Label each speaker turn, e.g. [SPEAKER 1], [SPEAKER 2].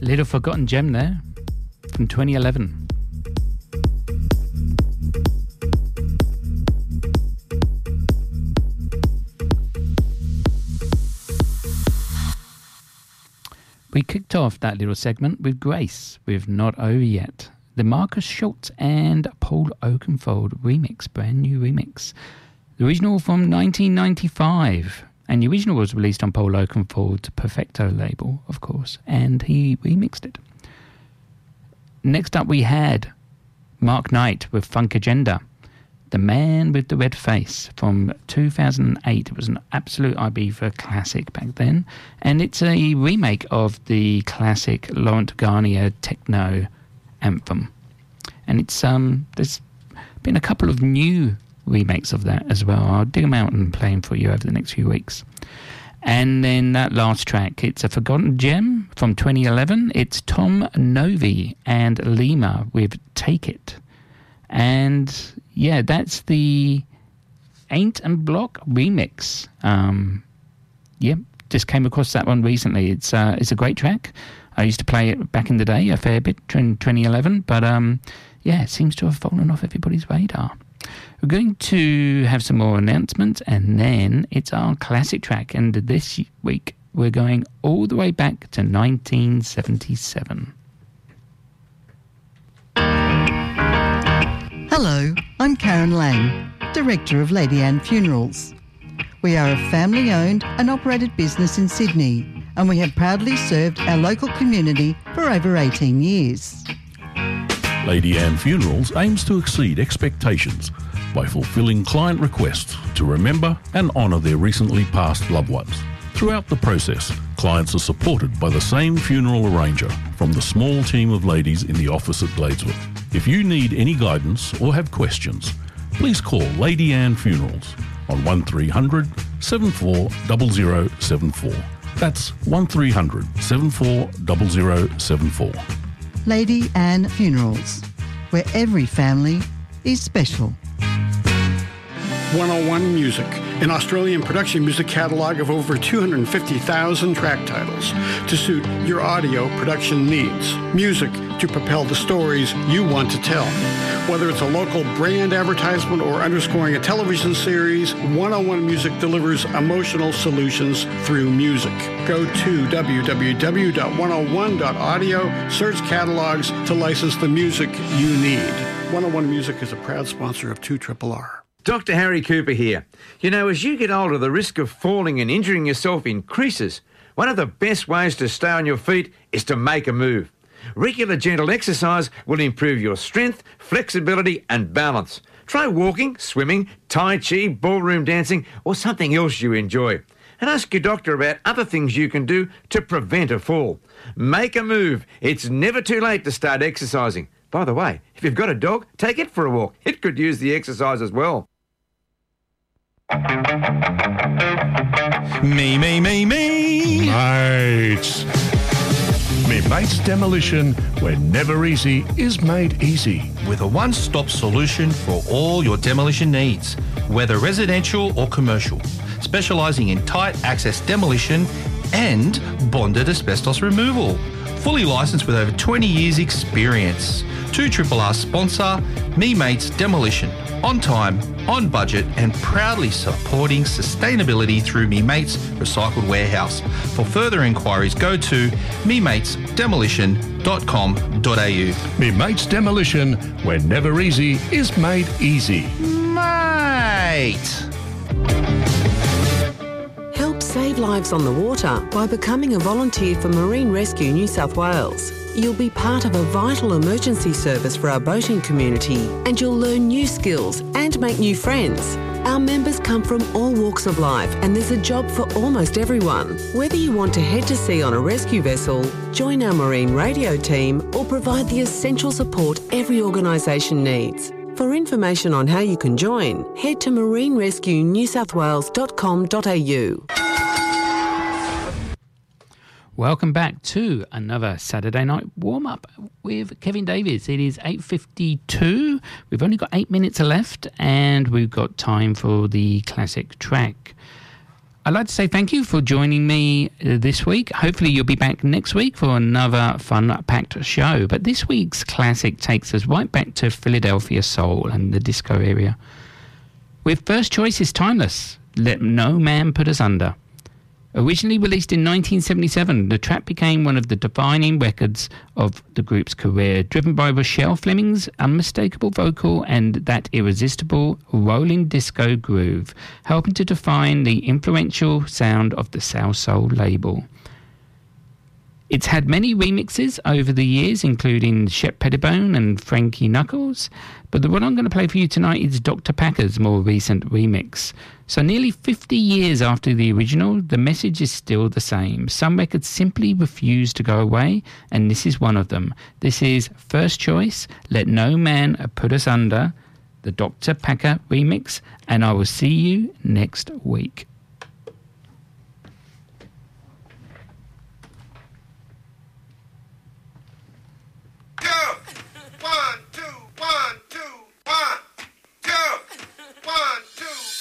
[SPEAKER 1] Little forgotten gem there from 2011. We kicked off that little segment with Grace, with Not Over Yet. The Marcus Schultz and Paul Oakenfold remix, brand new remix. The original from 1995. And the original was released on Paul Oakenfold's Perfecto label, of course. And he remixed it. Next up we had Mark Knight with Funk Agenda. The Man with the Red Face from 2008. It was an absolute Ibiza classic back then. And it's a remake of the classic Laurent Garnier techno anthem. And it's there's been a couple of new remakes of that as well. I'll dig them out and play them for you over the next few weeks. And then that last track, it's a forgotten gem from 2011. It's Tom Novi and Lima with Take It. And yeah, that's the Ain't and Block remix. Just came across that one recently. It's a great track. I used to play it back in the day a fair bit in 2011, but it seems to have fallen off everybody's radar. We're going to have some more announcements, and then it's our classic track. And this week, we're going all the way back to 1977.
[SPEAKER 2] Hello, I'm Karen Lang, Director of Lady Anne Funerals. We are a family-owned and operated business in Sydney, and we have proudly served our local community for over 18 years.
[SPEAKER 3] Lady Anne Funerals aims to exceed expectations by fulfilling client requests to remember and honour their recently passed loved ones. Throughout the process, clients are supported by the same funeral arranger from the small team of ladies in the office at Gladeswood. If you need any guidance or have questions, please call Lady Anne Funerals on 1300 74 0074. That's 1300 74 0074.
[SPEAKER 2] Lady Anne Funerals, where every family is special.
[SPEAKER 4] 101 Music, an Australian production music catalogue of over 250,000 track titles to suit your audio production needs. Music to propel the stories you want to tell. Whether it's a local brand advertisement or underscoring a television series, 101 Music delivers emotional solutions through music. Go to www.101.audio, search catalogs to license the music you need. 101 Music is a proud sponsor of 2RRR.
[SPEAKER 5] Dr. Harry Cooper here. You know, as you get older, the risk of falling and injuring yourself increases. One of the best ways to stay on your feet is to make a move. Regular gentle exercise will improve your strength, flexibility and balance. Try walking, swimming, tai chi, ballroom dancing or something else you enjoy. And ask your doctor about other things you can do to prevent a fall. Make a move. It's never too late to start exercising. By the way, if you've got a dog, take it for a walk. It could use the exercise as well.
[SPEAKER 6] Me. Mates. Me Mates Demolition, where never easy is made easy.
[SPEAKER 7] With a one-stop solution for all your demolition needs, whether residential or commercial, specialising in tight access demolition and bonded asbestos removal. Fully licensed with over 20 years experience. 2RRR sponsor, Me Mates Demolition. On time, on budget and proudly supporting sustainability through Me Mates Recycled Warehouse. For further inquiries, go to mematesdemolition.com.au.
[SPEAKER 6] Me Mates Demolition, where never easy is made easy.
[SPEAKER 7] Mate!
[SPEAKER 8] Help save lives on the water by becoming a volunteer for Marine Rescue New South Wales. You'll be part of a vital emergency service for our boating community, and you'll learn new skills and make new friends. Our members come from all walks of life, and there's a job for almost everyone. Whether you want to head to sea on a rescue vessel, join our marine radio team, or provide the essential support every organisation needs. For information on how you can join, head to marinerescuenewsouthwales.com.au.
[SPEAKER 1] Welcome back to another Saturday night warm-up with Kevin Davies. It is 8:52. We've only got 8 minutes left, and we've got time for the classic track. I'd like to say thank you for joining me this week. Hopefully you'll be back next week for another fun-packed show. But this week's classic takes us right back to Philadelphia soul and the disco area. With first choice is Timeless, Let No Man Put Us Under. Originally released in 1977, the track became one of the defining records of the group's career, driven by Rochelle Fleming's unmistakable vocal and that irresistible rolling disco groove, helping to define the influential sound of the South Soul label. It's had many remixes over the years, including Shep Pettibone and Frankie Knuckles, but the one I'm going to play for you tonight is Dr. Packer's more recent remix. So nearly 50 years after the original, the message is still the same. Some records simply refuse to go away, and this is one of them. This is First Choice, Let No Man Put Us Under, the Dr. Packer remix, and I will see you next week.